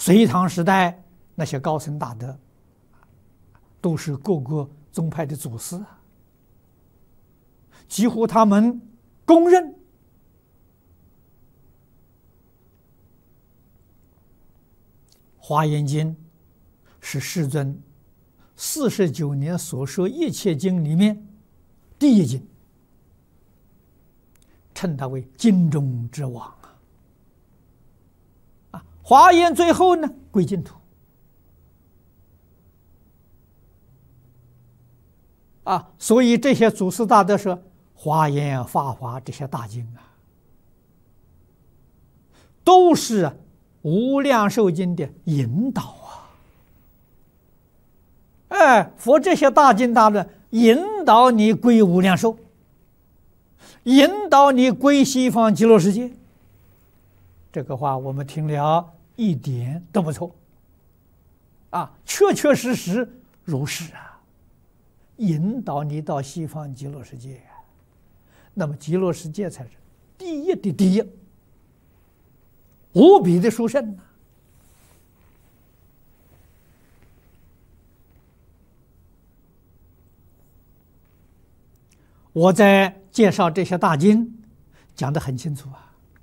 隋唐时代那些高僧大德，都是各个宗派的祖师啊，几乎他们公认华严经是世尊49年所说一切经里面第一经，称它为经中之王啊！华严最后呢归净土啊，所以这些祖师大德说华严、法华这些大经啊，都是无量寿经的引导啊！哎，佛这些大经大论引导你归无量寿，引导你归西方极乐世界。这个话我们听了一点都不错啊，确确实实如是啊，引导你到西方极乐世界啊。那么极乐世界才是第一的第一，无比的殊胜啊！我在介绍这些大经讲得很清楚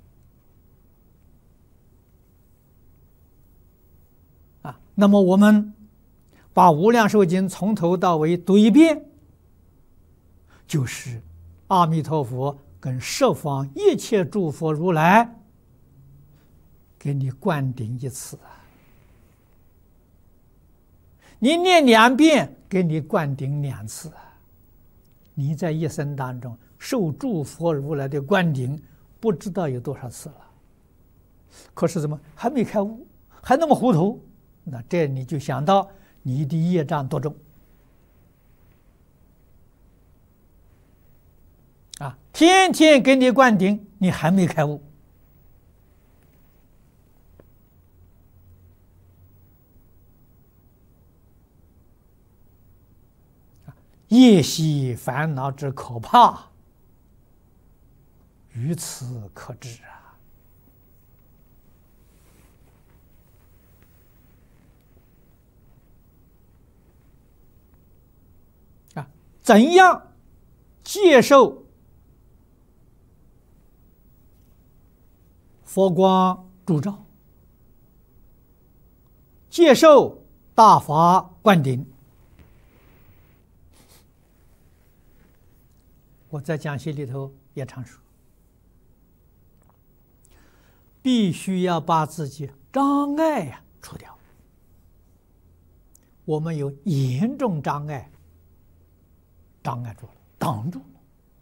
啊，那么我们把《无量寿经》从头到尾读一遍，就是阿弥陀佛跟十方一切诸佛如来给你灌顶一次啊，你念2遍，给你灌顶2次啊。你在一生当中受诸佛如来的灌顶，不知道有多少次了。可是怎么还没开悟，还那么糊涂？那这你就想到你的业障多重啊！天天给你灌顶，你还没开悟。业习烦恼之可怕，于此可知啊！怎样接受佛光烛照，接受大法灌顶？我在讲习里头也常说，必须要把自己障碍除掉。我们有严重障碍，障碍住了，挡住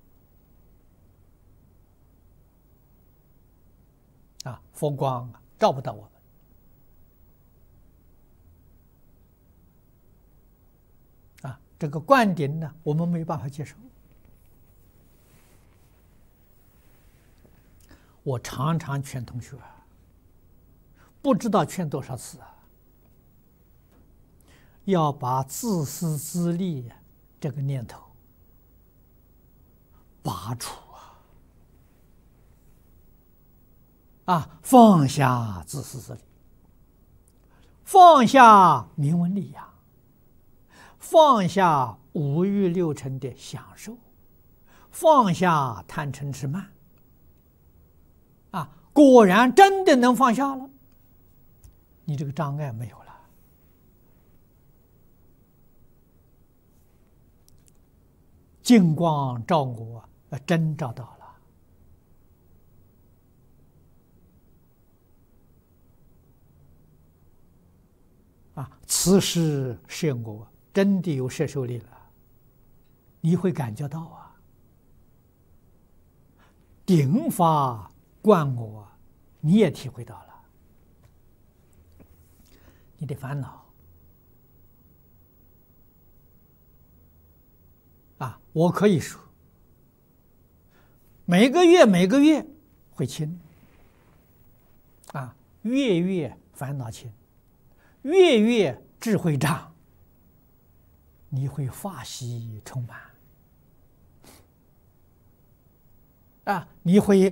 了啊！佛光照不到我们啊！这个灌顶呢，我们没办法接受。我常常劝同学，不知道劝多少次啊，要把自私自利这个念头拔除啊，放下自私自利，放下名闻利养，放下5欲6尘的享受，放下贪嗔痴慢。果然真的能放下了，你这个障碍没有了。净光照我，真照到了。此时是我真的有摄受力了，你会感觉到啊。顶法灌我，你也体会到了，你的烦恼我可以说，每个月会轻月烦恼轻，月智慧长，你会法喜充满你会